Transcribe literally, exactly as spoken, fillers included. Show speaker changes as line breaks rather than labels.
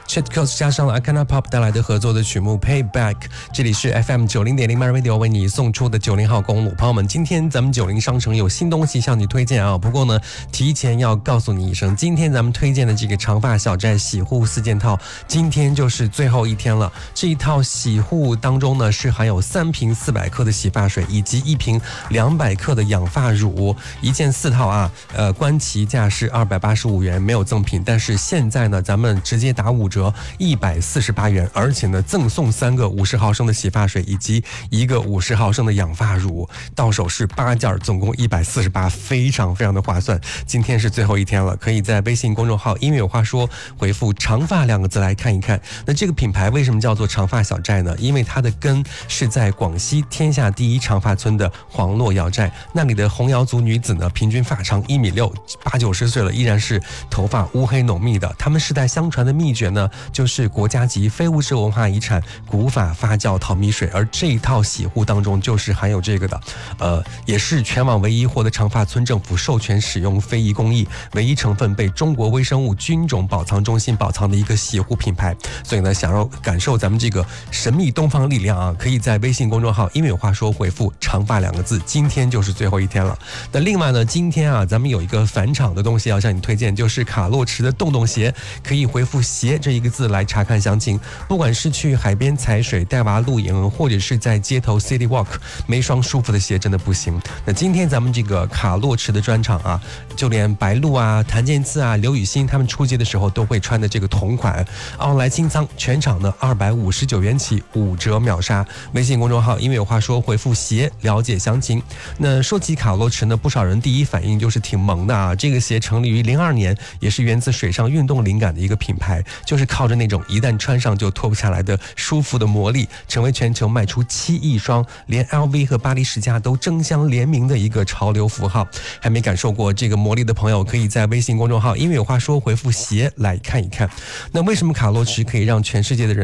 Chet Coast 加上了 Akana Pop 带来的合作的曲目 Payback。这里是 F M 九零点零 My Radio 为你送出的九零号公路。朋友们，今天咱们九零商城有新东西向你推荐啊！不过呢，提前要告诉你一声，今天咱们推荐的这个长发小寨洗护四件套，今天就是最后一天了。这一套洗护当中呢，是含有三瓶四百克的洗发水以及一瓶两百克的养发乳，一件四套啊。呃，官旗价是二百八十五元，没有赠品，但是现在呢，咱们直接打五折，一百四十八元，而且呢，赠送三个五十毫升的洗发水以及一个五十毫升的养发乳，到手是八件，总共一百四十八，非常非常的划算。今天是最后一天了，可以在微信公众号音乐有话说回复长发两个字来看一看。那这个品牌为什么叫做长发小寨呢？因为它的根是在广西天下第一长发村的黄洛瑶寨，那里的红瑶族女子呢，平均发长一米六，八九十岁了依然是头发乌黑浓密的。他们世代相传的秘诀呢，就是国家级非物质文化遗产古法发酵淘米水，而这一套洗护当中就是含有这个的，呃，也是全网唯一获得长发村政府授权使用非遗工艺，唯一成分被中国微生物菌种保藏中心保藏的一个洗护品牌。所以呢，想要感受咱们这个神秘东方力量啊，可以在微信公众号音乐有话说回复长发两个字，今天就是最后一天了。那另外呢，今天啊，咱们有一个返场的东西要向你推荐，就是卡洛驰的洞洞鞋，可以回复鞋这一个字来查看详情。不管是去海边踩水、带娃露营，或者是在街头 City Walk， 没双舒服的鞋真的不行。那今天咱们这个卡洛驰的专场啊，就连白鹿啊、谭健次啊、刘雨欣他们出街的时候都会穿的这个同款，奥莱清仓，全场呢二百五十九元起，五折秒杀。微信公众号音乐有话说回复鞋了解详情。那说起卡洛驰呢，不少人第一反应就是挺萌的啊。这个鞋成立于零二年，也是源自水上运动灵感的一个品牌，就是靠着那种一旦穿上就脱不下来的舒服的魔力，成为全球卖出七亿双，连 L V 和巴黎世家都争相联名的一个潮流符号。还没感受过这个魔力的朋友，可以在微信公众号音乐有话说回复鞋来看一看。那为什么卡洛驰可以让全世界的人